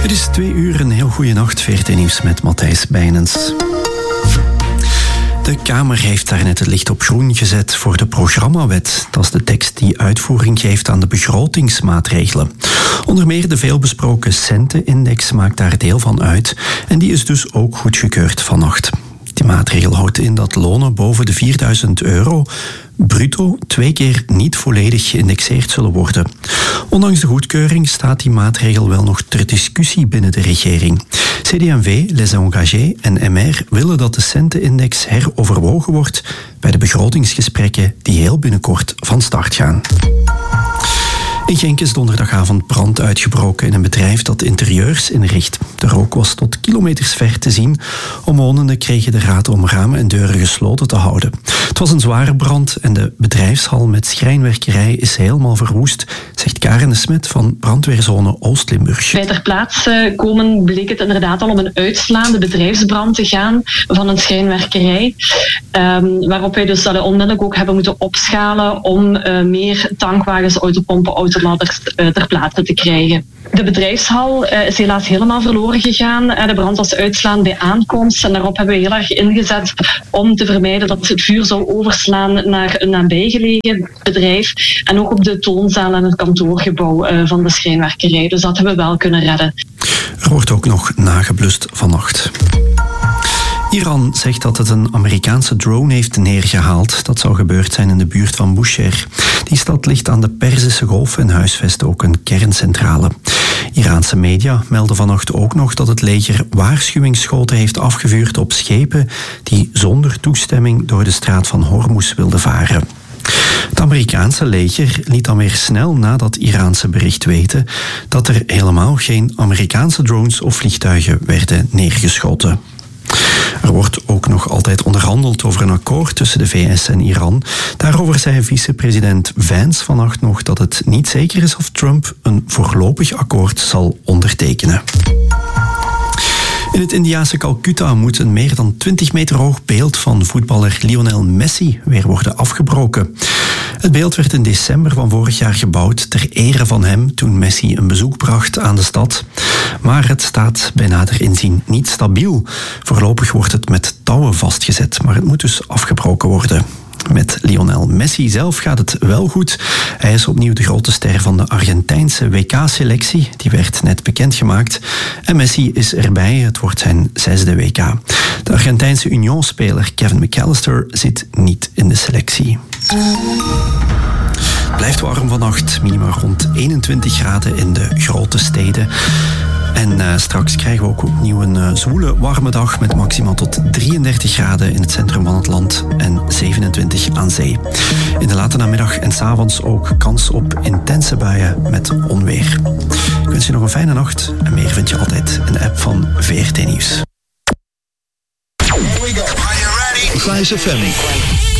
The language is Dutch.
Het is 2:00, een heel goede nacht. VRT Nieuws met Matthijs Bijnens. De Kamer heeft daarnet het licht op groen gezet voor de programmawet. Dat is de tekst die uitvoering geeft aan de begrotingsmaatregelen. Onder meer de veelbesproken centenindex maakt daar deel van uit. En die is dus ook goedgekeurd vannacht. Die maatregel houdt in dat lonen boven de €4.000 bruto 2 keer niet volledig geïndexeerd zullen worden. Ondanks de goedkeuring staat die maatregel wel nog ter discussie binnen de regering. CD&V, Les Engagés en MR willen dat de centenindex heroverwogen wordt bij de begrotingsgesprekken die heel binnenkort van start gaan. In Genk is donderdagavond brand uitgebroken in een bedrijf dat interieurs inricht. De rook was tot kilometers ver te zien. Omwonenden kregen de raad om ramen en deuren gesloten te houden. Het was een zware brand en de bedrijfshal met schrijnwerkerij is helemaal verwoest, zegt Karen de Smet van brandweerzone Oost-Limburg. Bij ter plaatse komen bleek het inderdaad al om een uitslaande bedrijfsbrand te gaan van een schrijnwerkerij. Waarop wij dus onmiddellijk ook hebben moeten opschalen om meer tankwagens, autopompen, autoladders ter plaatse te krijgen. De bedrijfshal is helaas helemaal verloren gegaan. De brand was uitslaand bij aankomst en daarop hebben we heel erg ingezet om te vermijden dat het vuur zou overslaan naar een nabijgelegen bedrijf en ook op de toonzaal en het kantoorgebouw van de schrijnwerkerij. Dus dat hebben we wel kunnen redden. Er wordt ook nog nageblust vannacht. Iran zegt dat het een Amerikaanse drone heeft neergehaald. Dat zou gebeurd zijn in de buurt van Bushehr. Die stad ligt aan de Perzische Golf en huisvest ook een kerncentrale. Iraanse media melden vannacht ook nog dat het leger waarschuwingsschoten heeft afgevuurd op schepen die zonder toestemming door de straat van Hormuz wilden varen. Het Amerikaanse leger liet dan weer snel na dat Iraanse bericht weten dat er helemaal geen Amerikaanse drones of vliegtuigen werden neergeschoten. Er wordt ook nog altijd onderhandeld over een akkoord tussen de VS en Iran. Daarover zei vicepresident Vance vannacht nog dat het niet zeker is of Trump een voorlopig akkoord zal ondertekenen. In het Indiase Calcutta moet een meer dan 20 meter hoog beeld van voetballer Lionel Messi weer worden afgebroken. Het beeld werd in december van vorig jaar gebouwd ter ere van hem toen Messi een bezoek bracht aan de stad. Maar het staat bij nader inzien niet stabiel. Voorlopig wordt het met touwen vastgezet, maar het moet dus afgebroken worden. Met Lionel Messi zelf gaat het wel goed. Hij is opnieuw de grote ster van de Argentijnse WK-selectie. Die werd net bekendgemaakt. En Messi is erbij. Het wordt zijn 6e WK. De Argentijnse Union-speler Kevin McAllister zit niet in de selectie. Het blijft warm vannacht. Minima rond 21 graden in de grote steden. En straks krijgen we ook opnieuw een zwoele, warme dag met maximaal tot 33 graden in het centrum van het land en 27 aan zee. In de late namiddag en 's avonds ook kans op intense buien met onweer. Ik wens je nog een fijne nacht en meer vind je altijd in de app van VRT Nieuws. Here we go. Are you ready? Vice FM.